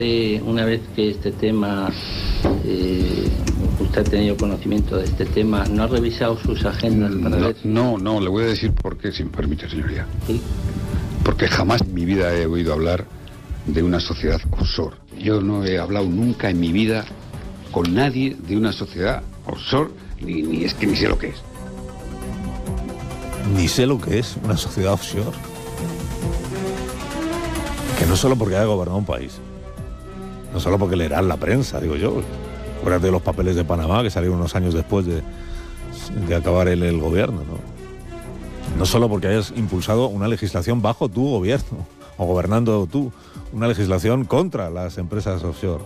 Una vez que este tema, usted ha tenido conocimiento de este tema, ¿no ha revisado sus agendas para ver? No, le voy a decir por qué, si me permite, señoría. ¿Sí? Porque jamás en mi vida he oído hablar de una sociedad offshore. Yo no he hablado nunca en mi vida con nadie de una sociedad offshore, ni es que ni sé lo que es. Ni sé lo que es una sociedad offshore. Que no solo porque haya gobernado un país, no solo porque leerán la prensa, digo yo. Acuérdate de los papeles de Panamá que salieron unos años después de acabar el gobierno, ¿no? No solo porque hayas impulsado una legislación bajo tu gobierno, o gobernando tú, una legislación contra las empresas offshore,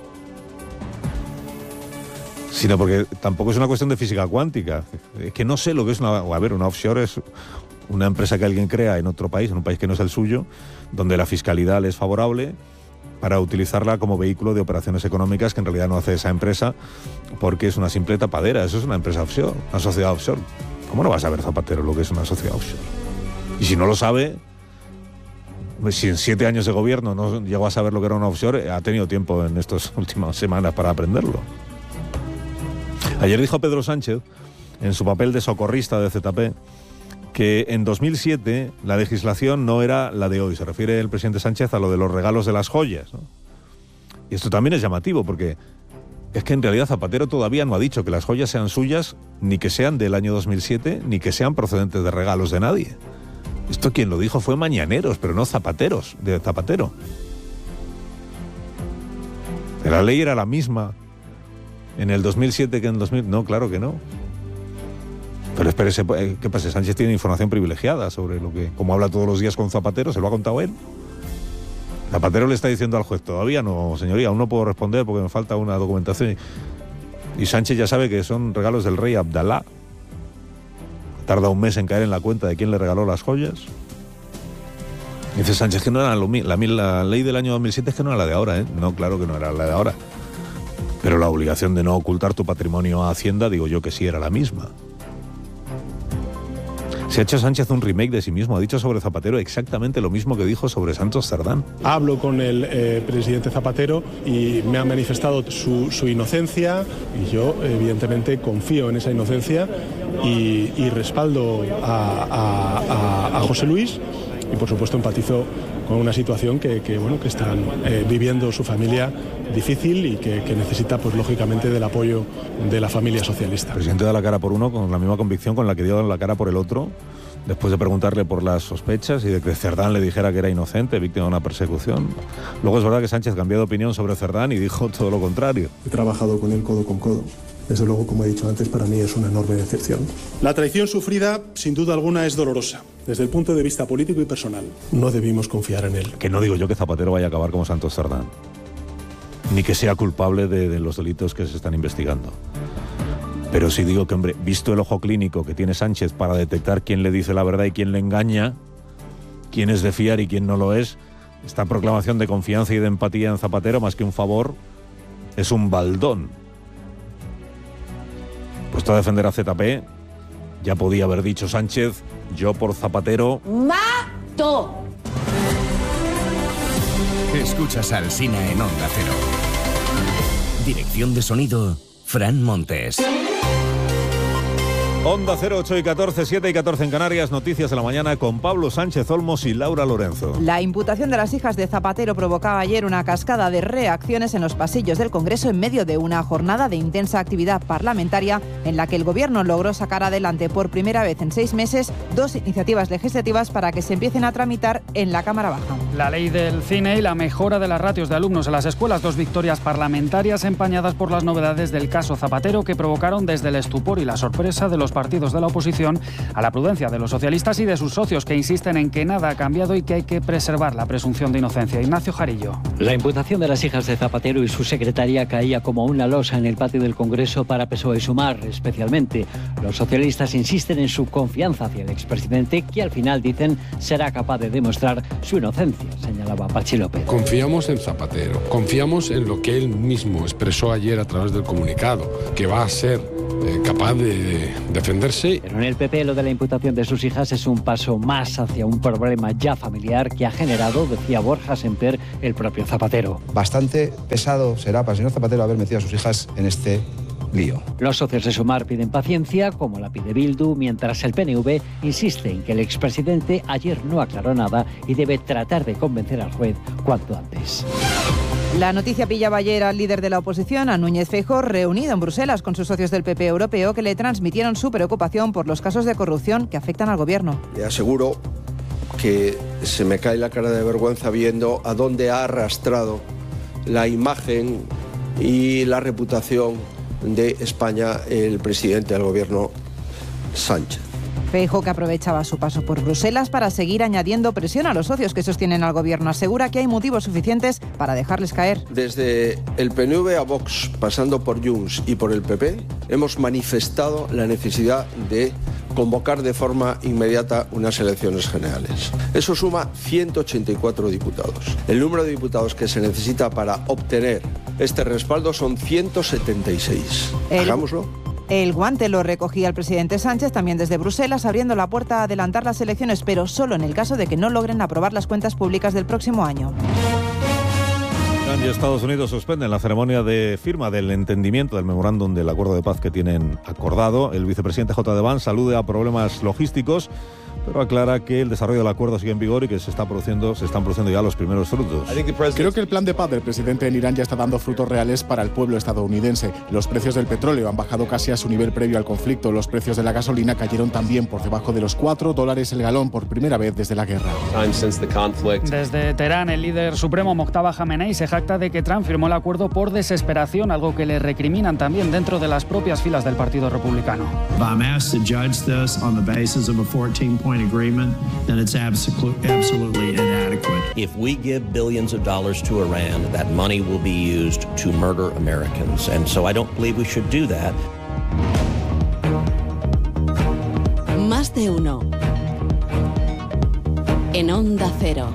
sino porque tampoco es una cuestión de física cuántica. Es que no sé lo que es una offshore es una empresa que alguien crea en otro país, en un país que no es el suyo, donde la fiscalidad le es favorable, para utilizarla como vehículo de operaciones económicas que en realidad no hace esa empresa porque es una simple tapadera. Eso es una empresa offshore, una sociedad offshore. ¿Cómo no va a saber Zapatero lo que es una sociedad offshore? Y si no lo sabe, si en 7 años de gobierno no llegó a saber lo que era una offshore, ha tenido tiempo en estas últimas semanas para aprenderlo. Ayer dijo Pedro Sánchez, en su papel de socorrista de ZP, que en 2007 la legislación no era la de hoy. Se refiere el presidente Sánchez a lo de los regalos de las joyas, ¿no? Y esto también es llamativo, porque es que en realidad Zapatero todavía no ha dicho que las joyas sean suyas, ni que sean del año 2007, ni que sean procedentes de regalos de nadie. Esto quien lo dijo fue Mañaneros, pero no Zapateros, de Zapatero. La ley era la misma en el 2007 que en 2000. No, claro que no. Pero espérese, ¿qué pasa? Sánchez tiene información privilegiada sobre lo que, como habla todos los días con Zapatero, ¿se lo ha contado él? Zapatero le está diciendo al juez, todavía no, señoría, aún no puedo responder porque me falta una documentación. Y Sánchez ya sabe que son regalos del rey Abdalá. Tarda un mes en caer en la cuenta de quién le regaló las joyas. Dice Sánchez que no era la ley del año 2007 es que no era la de ahora, ¿eh? No, claro que no era la de ahora. Pero la obligación de no ocultar tu patrimonio a Hacienda, digo yo que sí era la misma. Se ha hecho Sánchez un remake de sí mismo, ha dicho sobre Zapatero exactamente lo mismo que dijo sobre Santos Cerdán. Hablo con el presidente Zapatero y me ha manifestado su inocencia y yo evidentemente confío en esa inocencia y respaldo a José Luis y por supuesto empatizo con una situación que están viviendo su familia difícil y que necesita, pues lógicamente, del apoyo de la familia socialista. El presidente da la cara por uno con la misma convicción con la que dio la cara por el otro, después de preguntarle por las sospechas y de que Cerdán le dijera que era inocente, víctima de una persecución. Luego es verdad que Sánchez cambió de opinión sobre Cerdán y dijo todo lo contrario. He trabajado con él codo con codo. Desde luego, como he dicho antes, para mí es una enorme decepción. La traición sufrida, sin duda alguna, es dolorosa. Desde el punto de vista político y personal, no debimos confiar en él. Que no digo yo que Zapatero vaya a acabar como Santos Cerdán, ni que sea culpable de los delitos que se están investigando. Pero sí digo que, hombre, visto el ojo clínico que tiene Sánchez para detectar quién le dice la verdad y quién le engaña, quién es de fiar y quién no lo es, esta proclamación de confianza y de empatía en Zapatero, más que un favor, es un baldón. Puesto a defender a ZP, ya podía haber dicho Sánchez, yo por Zapatero... ¡Mato! Escuchas al Alsina en Onda Cero. Dirección de sonido, Fran Montes. Onda 0, 8 y 14, 7 y 14 en Canarias, noticias de la mañana con Pablo Sánchez Olmos y Laura Lorenzo. La imputación de las hijas de Zapatero provocaba ayer una cascada de reacciones en los pasillos del Congreso en medio de una jornada de intensa actividad parlamentaria en la que el Gobierno logró sacar adelante por primera vez en 6 meses 2 iniciativas legislativas para que se empiecen a tramitar en la Cámara Baja. La ley del cine y la mejora de las ratios de alumnos en las escuelas, 2 victorias parlamentarias empañadas por las novedades del caso Zapatero que provocaron desde el estupor y la sorpresa de los partidos de la oposición a la prudencia de los socialistas y de sus socios que insisten en que nada ha cambiado y que hay que preservar la presunción de inocencia. Ignacio Jarillo. La imputación de las hijas de Zapatero y su secretaria caía como una losa en el patio del Congreso para PSOE y Sumar, especialmente. Los socialistas insisten en su confianza hacia el expresidente, que al final dicen será capaz de demostrar su inocencia, señalaba Patxi López. Confiamos en Zapatero, confiamos en lo que él mismo expresó ayer a través del comunicado, que va a ser capaz de defenderse. Pero en el PP lo de la imputación de sus hijas es un paso más hacia un problema ya familiar que ha generado, decía Borja Semper, el propio Zapatero. Bastante pesado será para el señor Zapatero haber metido a sus hijas en este lío. Los socios de Sumar piden paciencia, como la pide Bildu, mientras el PNV insiste en que el expresidente ayer no aclaró nada y debe tratar de convencer al juez cuanto antes. La noticia pillaba ayer al líder de la oposición, a Núñez Feijóo, reunido en Bruselas con sus socios del PP europeo, que le transmitieron su preocupación por los casos de corrupción que afectan al gobierno. Le aseguro que se me cae la cara de vergüenza viendo a dónde ha arrastrado la imagen y la reputación de España el presidente del gobierno, Sánchez. Feijóo, que aprovechaba su paso por Bruselas para seguir añadiendo presión a los socios que sostienen al gobierno, asegura que hay motivos suficientes para dejarles caer. Desde el PNV a Vox, pasando por Junts y por el PP, hemos manifestado la necesidad de convocar de forma inmediata unas elecciones generales. Eso suma 184 diputados. El número de diputados que se necesita para obtener este respaldo son 176. Hagámoslo. El guante lo recogía el presidente Sánchez también desde Bruselas, abriendo la puerta a adelantar las elecciones, pero solo en el caso de que no logren aprobar las cuentas públicas del próximo año. Irán y Estados Unidos suspenden la ceremonia de firma del entendimiento del memorándum del acuerdo de paz que tienen acordado. El vicepresidente J.D. Vance alude a problemas logísticos, pero aclara que el desarrollo del acuerdo sigue en vigor y que se están produciendo ya los primeros frutos. Creo que el plan de paz del presidente en Irán ya está dando frutos reales para el pueblo estadounidense. Los precios del petróleo han bajado casi a su nivel previo al conflicto. Los precios de la gasolina cayeron también por debajo de los $4 el galón por primera vez desde la guerra. Desde Teherán, el líder supremo Mojtaba Jamenei se jacta de que Trump firmó el acuerdo por desesperación, algo que le recriminan también dentro de las propias filas del Partido Republicano. I'm asked to judge this on the basis of a 14-point agreement, then it's absolutely inadequate. If we give billions of dollars to Iran, that money will be used to murder Americans, and so I don't believe we should do that. Más de uno. En Onda Cero.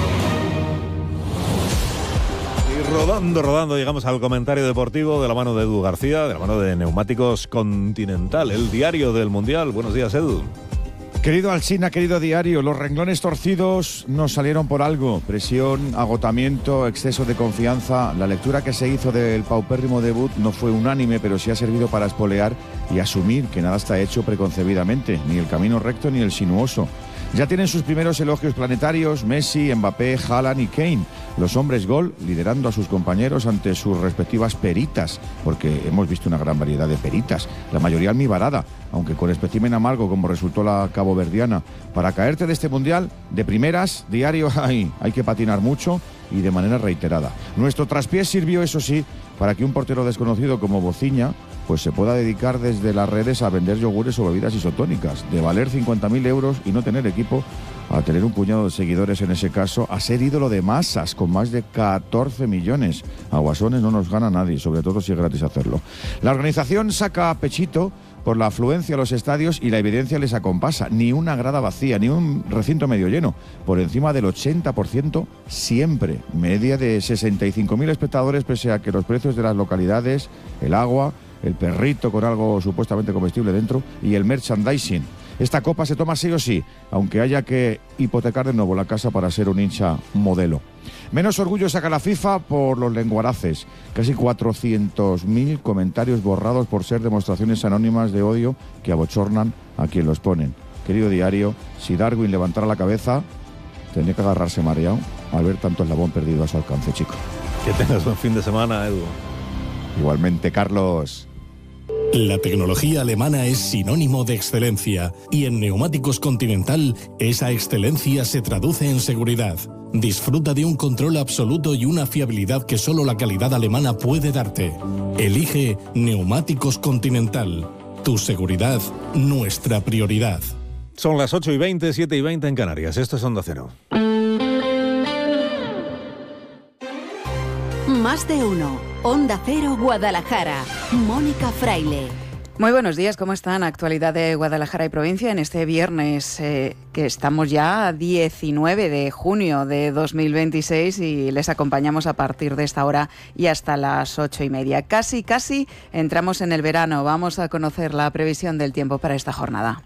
Rodando, llegamos al comentario deportivo de la mano de Edu García, de la mano de Neumáticos Continental, el diario del Mundial. Buenos días, Edu. Querido Alsina, querido diario, los renglones torcidos nos salieron por algo. Presión, agotamiento, exceso de confianza. La lectura que se hizo del paupérrimo debut no fue unánime, pero sí ha servido para espolear y asumir que nada está hecho preconcebidamente, ni el camino recto ni el sinuoso. Ya tienen sus primeros elogios planetarios Messi, Mbappé, Haaland y Kane. Los hombres gol liderando a sus compañeros ante sus respectivas peritas, porque hemos visto una gran variedad de peritas, la mayoría almibarada, aunque con espécimen amargo como resultó la caboverdiana. Para caerte de este mundial, de primeras, diario, hay que patinar mucho y de manera reiterada. Nuestro traspié sirvió, eso sí, para que un portero desconocido como Bociña pues se pueda dedicar desde las redes a vender yogures o bebidas isotónicas, de valer 50.000 euros y no tener equipo, a tener un puñado de seguidores en ese caso, a ser ídolo de masas con más de 14 millones. A guasones no nos gana nadie, sobre todo si es gratis hacerlo. La organización saca pechito por la afluencia a los estadios y la evidencia les acompasa. Ni una grada vacía, ni un recinto medio lleno. Por encima del 80% siempre. Media de 65.000 espectadores, pese a que los precios de las localidades, el agua, el perrito con algo supuestamente comestible dentro y el merchandising. Esta copa se toma sí o sí, aunque haya que hipotecar de nuevo la casa para ser un hincha modelo. Menos orgullo saca la FIFA por los lenguaraces. Casi 400.000 comentarios borrados por ser demostraciones anónimas de odio que abochornan a quien los ponen. Querido diario, si Darwin levantara la cabeza, tendría que agarrarse mareado al ver tanto eslabón perdido a su alcance, chico. Que tengas buen fin de semana, Edu. Igualmente, Carlos. La tecnología alemana es sinónimo de excelencia y en Neumáticos Continental esa excelencia se traduce en seguridad. Disfruta de un control absoluto y una fiabilidad que solo la calidad alemana puede darte. Elige Neumáticos Continental. Tu seguridad, nuestra prioridad. Son las 8:20, 7:20 en Canarias. Esto es Onda Cero. Más de uno. Onda Cero Guadalajara. Mónica Fraile. Muy buenos días, ¿cómo están? Actualidad de Guadalajara y provincia en este viernes, que estamos ya a 19 de junio de 2026 y les acompañamos a partir de esta hora y hasta las 8:30. Casi entramos en el verano. Vamos a conocer la previsión del tiempo para esta jornada.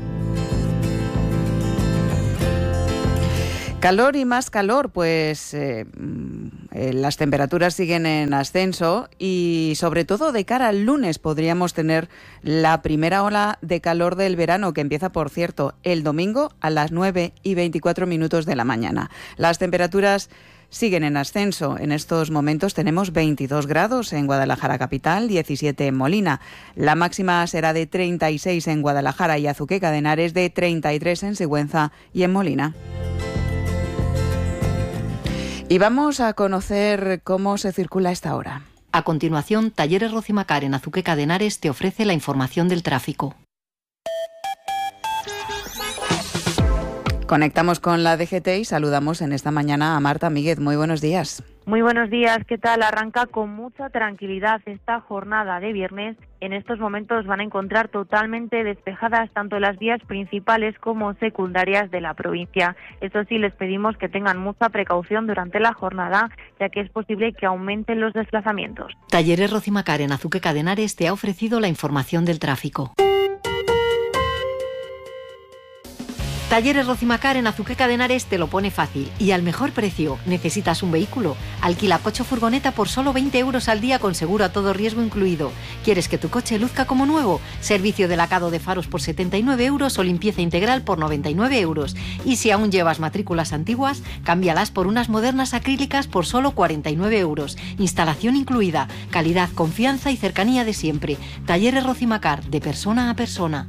Calor y más calor, pues las temperaturas siguen en ascenso y sobre todo de cara al lunes podríamos tener la primera ola de calor del verano, que empieza, por cierto, el domingo a las 9:24 de la mañana. Las temperaturas siguen en ascenso. En estos momentos tenemos 22 grados en Guadalajara capital, 17 en Molina. La máxima será de 36 en Guadalajara y Azuqueca de Henares, de 33 en Sigüenza y en Molina. Y vamos a conocer cómo se circula a esta hora. A continuación, Talleres Rocimacar en Azuqueca de Henares te ofrece la información del tráfico. Conectamos con la DGT y saludamos en esta mañana a Marta Míguez. Muy buenos días. Muy buenos días, ¿qué tal? Arranca con mucha tranquilidad esta jornada de viernes. En estos momentos van a encontrar totalmente despejadas tanto las vías principales como secundarias de la provincia. Eso sí, les pedimos que tengan mucha precaución durante la jornada, ya que es posible que aumenten los desplazamientos. Talleres Rocimacar en Azuqueca de Henares te ha ofrecido la información del tráfico. Talleres Rocimacar en Azuqueca de Henares te lo pone fácil y al mejor precio. ¿Necesitas un vehículo? Alquila coche o furgoneta por solo 20 euros al día con seguro a todo riesgo incluido. ¿Quieres que tu coche luzca como nuevo? Servicio de lacado de faros por 79 euros o limpieza integral por 99 euros. Y si aún llevas matrículas antiguas, cámbialas por unas modernas acrílicas por solo 49 euros. Instalación incluida. Calidad, confianza y cercanía de siempre. Talleres Rocimacar, de persona a persona.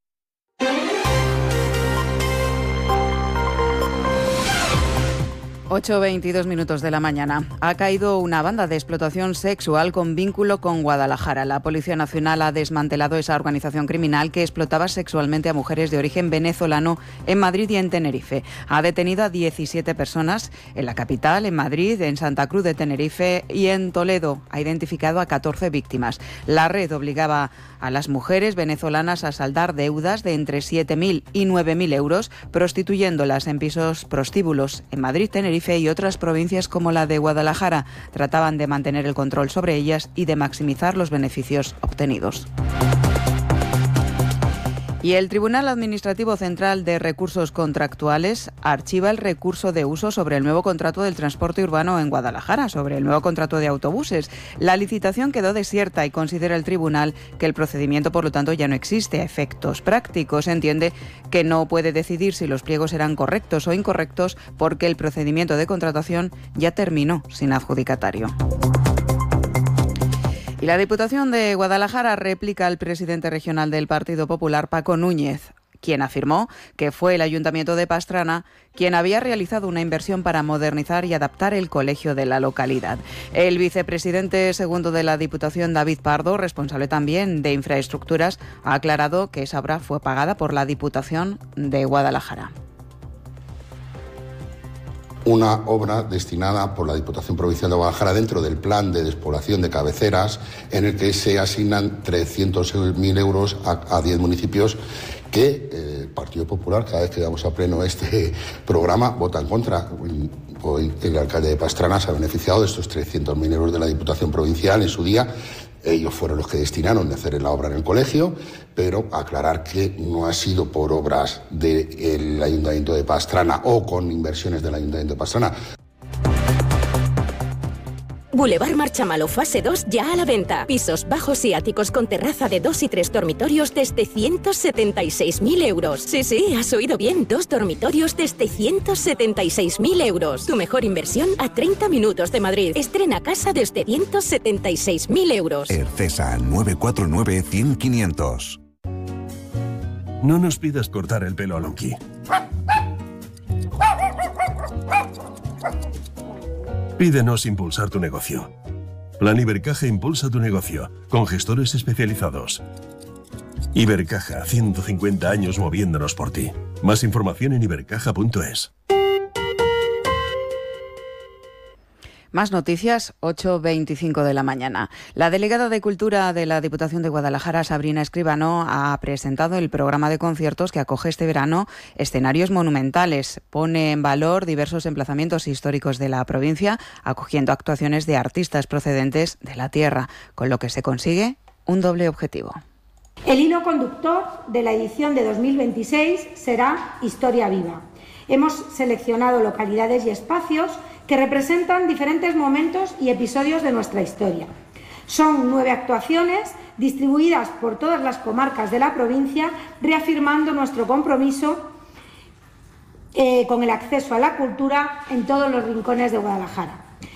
8:22 de la mañana. Ha caído una banda de explotación sexual con vínculo con Guadalajara. La Policía Nacional ha desmantelado esa organización criminal que explotaba sexualmente a mujeres de origen venezolano en Madrid y en Tenerife. Ha detenido a 17 personas en la capital, en Madrid, en Santa Cruz de Tenerife y en Toledo. Ha identificado a 14 víctimas. La red obligaba a las mujeres venezolanas a saldar deudas de entre 7.000 y 9.000 euros, prostituyéndolas en pisos prostíbulos en Madrid, Tenerife y otras provincias como la de Guadalajara. Trataban de mantener el control sobre ellas y de maximizar los beneficios obtenidos. Y el Tribunal Administrativo Central de Recursos Contractuales archiva el recurso de uso sobre el nuevo contrato del transporte urbano en Guadalajara, sobre el nuevo contrato de autobuses. La licitación quedó desierta y considera el tribunal que el procedimiento, por lo tanto, ya no existe. A efectos prácticos, entiende que no puede decidir si los pliegos eran correctos o incorrectos porque el procedimiento de contratación ya terminó sin adjudicatario. Y la Diputación de Guadalajara replica al presidente regional del Partido Popular, Paco Núñez, quien afirmó que fue el Ayuntamiento de Pastrana quien había realizado una inversión para modernizar y adaptar el colegio de la localidad. El vicepresidente segundo de la Diputación, David Pardo, responsable también de infraestructuras, ha aclarado que esa obra fue pagada por la Diputación de Guadalajara. Una obra destinada por la Diputación Provincial de Guadalajara dentro del plan de despoblación de cabeceras, en el que se asignan 300.000 euros a 10 municipios que el Partido Popular, cada vez que damos a pleno este programa, vota en contra. Hoy el alcalde de Pastrana se ha beneficiado de estos 300.000 euros de la Diputación Provincial en su día. Ellos fueron los que destinaron de hacer la obra en el colegio, pero aclarar que no ha sido por obras del Ayuntamiento de Pastrana o con inversiones del Ayuntamiento de Pastrana. Boulevard Marchamalo fase 2 ya a la venta. Pisos bajos y áticos con terraza de 2 y 3 dormitorios desde 176.000 euros. Sí, has oído bien. 2 dormitorios desde 176.000 euros. Tu mejor inversión a 30 minutos de Madrid. Estrena casa desde 176.000 euros. Ercesa 949 100 500. No nos pidas cortar el pelo a Lonky. Pídenos impulsar tu negocio. Plan Ibercaja impulsa tu negocio, con gestores especializados. Ibercaja, 150 años moviéndonos por ti. Más información en ibercaja.es. Más noticias, 8:25 de la mañana. La delegada de Cultura de la Diputación de Guadalajara, Sabrina Escribano, ha presentado el programa de conciertos que acoge este verano Escenarios Monumentales. Pone en valor diversos emplazamientos históricos de la provincia, acogiendo actuaciones de artistas procedentes de la tierra, con lo que se consigue un doble objetivo. El hilo conductor de la edición de 2026 será Historia Viva. Hemos seleccionado localidades y espacios que representan diferentes momentos y episodios de nuestra historia. Son 9 actuaciones distribuidas por todas las comarcas de la provincia, reafirmando nuestro compromiso con el acceso a la cultura en todos los rincones de Guadalajara.